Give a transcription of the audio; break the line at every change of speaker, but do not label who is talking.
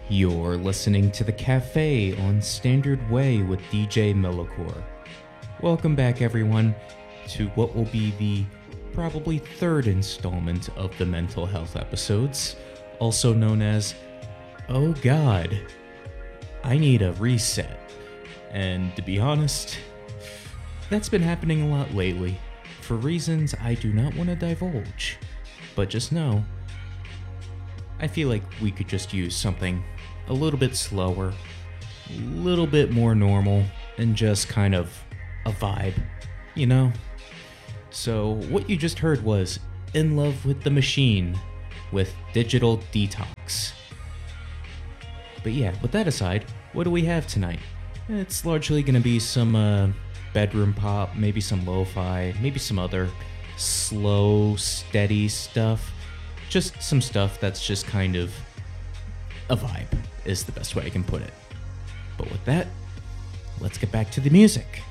You're listening to The Cafe on Standard Way with DJ Mellowcore. Welcome back, everyone, to what will be the probably third installment of the mental health episodes, also known as, Oh God, I Need a Reset. And to be honest, that's been happening a lot lately, for reasons I do not want to divulge. But just know, I feel like we could just use something a little bit slower, a little bit more normal, and just kind of a vibe, you know? So what you just heard was In Love with the Machine with Digital Detox. But yeah, with that aside, what do we have tonight? It's largely going to be some bedroom pop, maybe some lo-fi, maybe some other slow, steady stuff. Just some stuff that's just kind of a vibe, is the best way I can put it. But with that, let's get back to the music.